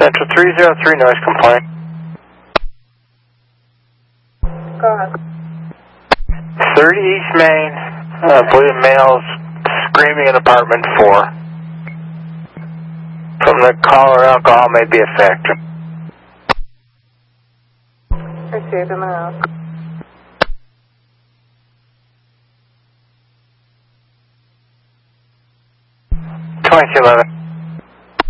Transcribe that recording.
Central 303, noise complaint. Go ahead. 30 East Main, I believe male's screaming in apartment 4. From the caller, alcohol may be a factor. Received him out. 2211.